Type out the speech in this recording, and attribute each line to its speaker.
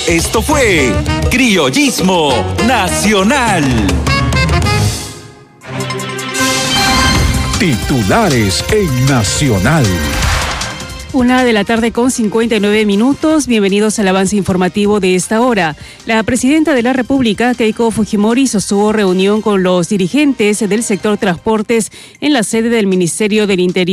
Speaker 1: Esto fue Criollismo Nacional.
Speaker 2: Titulares en Nacional.
Speaker 3: 1:59 PM. Bienvenidos al avance informativo de esta hora. La presidenta de la República, Keiko Fujimori, sostuvo reunión con los dirigentes del sector transportes en la sede del Ministerio del Interior.